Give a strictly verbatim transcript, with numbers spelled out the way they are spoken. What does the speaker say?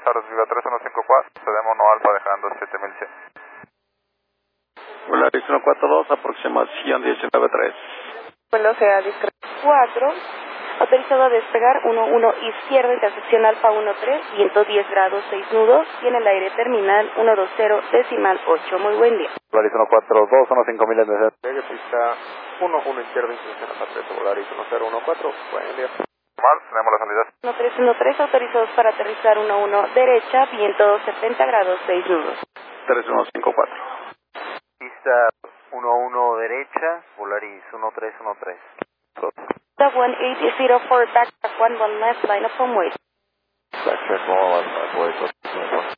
tardes, Viva tres uno cinco cuatro, cedemos no alfa dejando siete mil cien. Volaris uno cuatro dos, aproximación diecinueve tres. Vuelo sea discreto cuatro, autorizado a despegar uno uno izquierdo, intersección alfa uno tres, ciento diez grados seis nudos, y en el aire terminal ciento veinte decimal ocho. Muy buen día. Volaris uno cuatro dos, uno cinco mil en deseo. Medio pista uno uno izquierdo, intersección alfa tres, Volaris uno cero uno cuatro, buen día. Mal, tenemos la salida. uno tres uno tres, autorizados para aterrizar uno uno derecha, viento setenta grados seis nudos. tres uno cinco cuatro. Pista uno uno derecha, Volaris uno tres uno tres. one eight zero four, backtrack one one left, line up on way. Backtrack one one left, way.